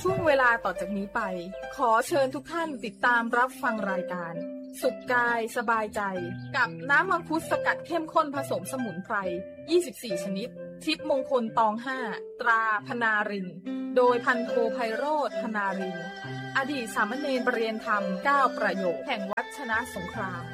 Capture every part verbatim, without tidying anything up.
ช่วงเวลาต่อจากนี้ไปขอเชิญทุกท่านติดตามรับฟังรายการสุขกายสบายใจกับน้ำมังคุดสกัดเข้มข้นผสมสมุนไพรยี่สิบสี่ชนิดทิพย์มงคลตองห้าตราพนารินโดยพันโทไพโรจน์พนารินอดีตสามเณรประเรียนธรรมเก้าประโยคแห่งวัดชนะสงคราม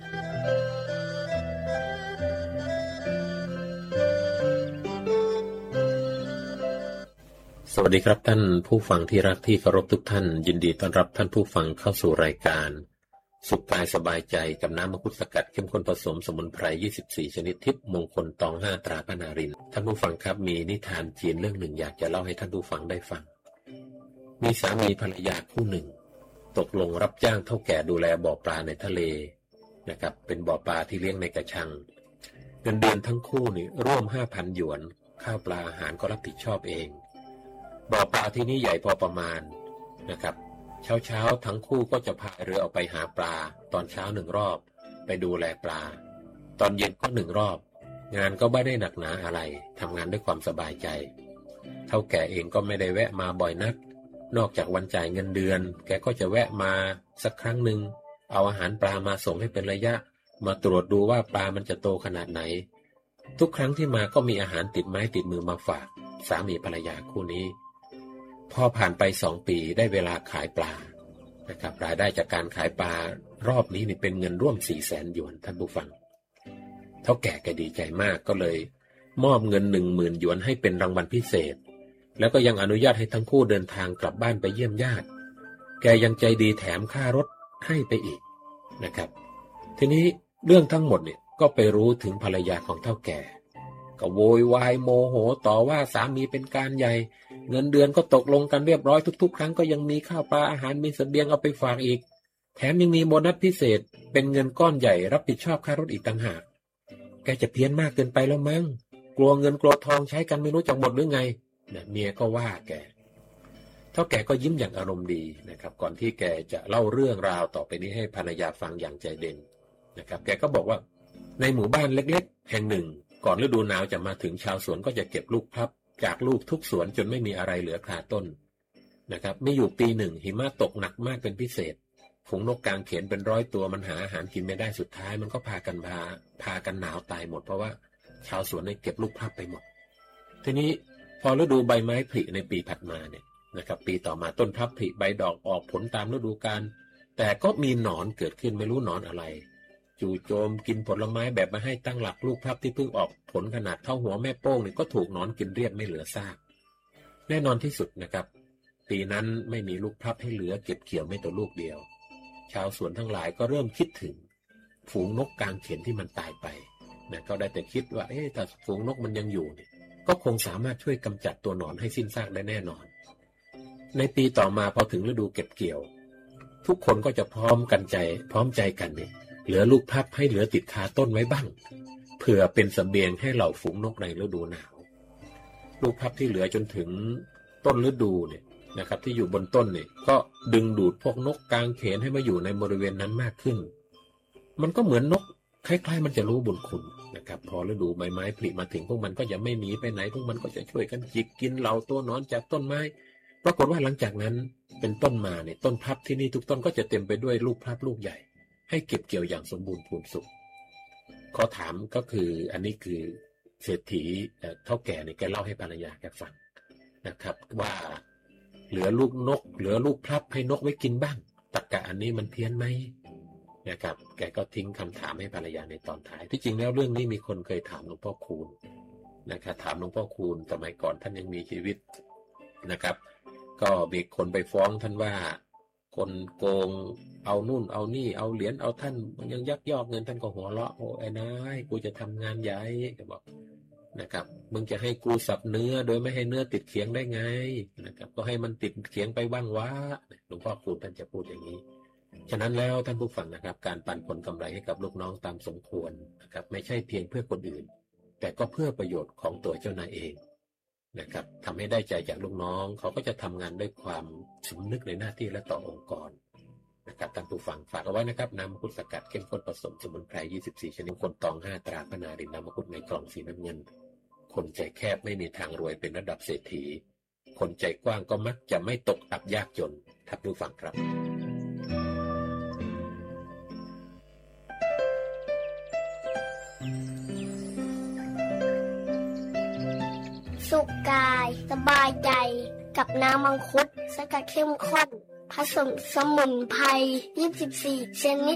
สวัสดีครับท่านผู้ฟังที่รักที่เคารพทุกท่านยินดีต้อนรับท่านผู้ฟังเข้าสู่รายการสุขกายสบายใจกับน้ำมังคุดสกัดเข้มข้นผสมสมุนไพรยี่สิบสี่ชนิดทิพย์มงคลตองห้าตราพนารินท่านผู้ฟังครับมีนิทานจีนเรื่องหนึ่งอยากจะเล่าให้ท่านผู้ฟังได้ฟังมีสามีภรรยาคู่หนึ่งตกลงรับจ้างเฒ่าแก่ดูแลบ่อปลาในทะเลนะครับเป็นบ่อปลาที่เลี้ยงในกระชังเงินเดือนทั้งคู่นี่ร่วม ห้าพัน หยวนข้าวปลาอาหารก็รับผิดชอบเองบ่อปลาที่นี่ใหญ่พอประมาณนะครับเช้าเช้าทั้งคู่ก็จะพายเรือออกไปหาปลาตอนเช้าหนึ่งรอบไปดูแลปลาตอนเย็นก็หนึ่งรอบงานก็ไม่ได้หนักหนาอะไรทำงานด้วยความสบายใจเฒ่าแก่เองก็ไม่ได้แวะมาบ่อยนักนอกจากวันจ่ายเงินเดือนแกก็จะแวะมาสักครั้งหนึ่งเอาอาหารปลามาส่งให้เป็นระยะมาตรวจดูว่าปลามันจะโตขนาดไหนทุกครั้งที่มาก็มีอาหารติดไม้ติดมือมาฝากสามีภรรยาคู่นี้พอผ่านไปสองปีได้เวลาขายปลานะครับรายได้จากการขายปลารอบนี้นี่เป็นเงินร่วม สี่แสน หยวนท่านผู้ฟังเฒ่าแก่แกดีใจมากก็เลยมอบเงิน หนึ่งหมื่น หยวนให้เป็นรางวัลพิเศษแล้วก็ยังอนุญาตให้ทั้งคู่เดินทางกลับบ้านไปเยี่ยมญาติแกยังใจดีแถมค่ารถให้ไปอีกนะครับทีนี้เรื่องทั้งหมดเนี่ยก็ไปรู้ถึงภรรยาของเฒ่าแก่ก็โวยวายโมโหต่อว่าสามีเป็นการใหญ่เงินเดือนก็ตกลงกันเรียบร้อยทุกๆครั้งก็ยังมีข้าวปลาอาหารมีเสบียงเอาไปฝากอีกแถมยังมีโบนัสพิเศษเป็นเงินก้อนใหญ่รับผิดชอบค่ารถอีกต่างหากแกจะเพี้ยนมากเกินไปแล้วมั้งกลัวเงินกลัวทองใช้กันไม่รู้จักหมดหรือไงเนี่ยเมียก็ว่าแกเฒ่าแก่ก็ยิ้มอย่างอารมณ์ดีนะครับก่อนที่แกจะเล่าเรื่องราวต่อไปนี้ให้ภรรยาฟังอย่างใจเด่นนะครับแกก็บอกว่าในหมู่บ้านเล็กๆแห่งหนึ่งก่อนฤดูหนาวจะมาถึงชาวสวนก็จะเก็บลูกพลับจากลูกทุกสวนจนไม่มีอะไรเหลือคาต้นนะครับไม่อยู่ปีหนึ่งหิมะตกหนักมากเป็นพิเศษฝูงนกกางเขนเป็นร้อยตัวมันหาอาหารกินไม่ได้สุดท้ายมันก็พากันพาพากันหนาวตายหมดเพราะว่าชาวสวนได้เก็บลูกพลับไปหมดทีนี้พอฤดูใบไม้ผลิในปีถัดมาเนี่ยนะครับปีต่อมาต้นพลับผลิใบดอกออกผลตามฤดูกาลแต่ก็มีหนอนเกิดขึ้นไม่รู้หนอนอะไรจู่โจมกินผลไม้แบบมาให้ตั้งหลักลูกพลับที่เพิ่งออกผลขนาดเท่าหัวแม่โป้งนี่ก็ถูกหนอนกินเรียบไม่เหลือซากแน่นอนที่สุดนะครับปีนั้นไม่มีลูกพลับให้เหลือเก็บเกี่ยวไม่ตัวลูกเดียวชาวสวนทั้งหลายก็เริ่มคิดถึงฝูงนกกางเขนที่มันตายไปนะก็ได้แต่คิดว่าเอ๊ะถ้าฝูงนกมันยังอยู่เนี่ยก็คงสามารถช่วยกำจัดตัวหนอนให้สิ้นซากได้แน่นอนในปีต่อมาพอถึงฤดูเก็บเกี่ยวทุกคนก็จะพร้อมกันใจพร้อมใจกันเนี่ยเหลือลูกพลับให้เหลือติดคาต้นไว้บ้างเผื่อเป็นเสบียงให้เหล่าฝูงนกในฤดูหนาวลูกพลับที่เหลือจนถึงต้นฤดูเนี่ยนะครับที่อยู่บนต้นเนี่ยก็ดึงดูดพวกนกกางเขนให้มาอยู่ในบริเวณนั้นมากขึ้นมันก็เหมือนนกคล้ายๆมันจะรู้บุญคุณนะครับพอฤดูใบไม้ผลิมาถึงพวกมันก็จะไม่หนีไปไหนพวกมันก็จะช่วยกันจิกกินเหล่าตัวหนอนจากต้นไม้ปรากฏว่าหลังจากนั้นเป็นต้นมาเนี่ยต้นพลับที่นี่ทุกต้นก็จะเต็มไปด้วยลูกพลับลูกใหญ่ให้เก็บเกี่ยวอย่างสมบูรณ์พูนสุขขอถามก็คืออันนี้คือเศรษฐีเฒ่าแก่เนี่ยแกเล่าให้ภรรยาแกฟังนะครับว่าเหลือลูกนกเหลือลูกพลับให้นกไว้กินบ้างตรรกะอันนี้มันเพี้ยนไหมนะครับแกก็ทิ้งคำถามให้ภรรยาในตอนท้ายที่จริงแล้วเรื่องนี้มีคนเคยถามหลวงพ่อคูณนะครับถามหลวงพ่อคูณสมัยก่อนท่านยังมีชีวิตนะครับก็มีคนไปฟ้องท่านว่าคนโกงเอานู่นเอานี่เอาเหรียญเอาท่านมันยังยักยอกเงินท่านก็หัวเราะโอ้ไอ้นายกูจะทำงานใหญ่ก็บอกนะครับมึงจะให้กูสับเนื้อโดยไม่ให้เนื้อติดเขียงได้ไงนะครับก็ให้มันติดเขียงไปบ้างวะหลวงพ่อคูณท่านจะพูดอย่างนี้ฉะนั้นแล้วท่านผู้ฟังนะครับการปันผลกำไรให้กับลูกน้องตามสมควรนะครับไม่ใช่เพียงเพื่อคนอื่นแต่ก็เพื่อประโยชน์ของตัวเจ้านายเองนะครับทำให้ได้ใจจากลูกน้องเขาก็จะทำงานด้วยความสำนึกในหน้าที่และต่อองค์กรนะครับท่านผู้ฟังฝากเอาไว้นะครับน้ำมังคุดสกัดเข้มข้นผสมสมุนไพรยี่สิบสี่ชนิดคนตองห้าตราพนารินน้ำมังคุดในกล่องสีน้ำเงินคนใจแคบไม่มีทางรวยเป็นระดับเศรษฐีคนใจกว้างก็มักจะไม่ตกอับยากจนท่านผู้ฟังครับสุขกายสบายใจกับน้ำมังคุดสกัดเข้มข้นผสมสมุนไพรยี่สิบสี่ชนิด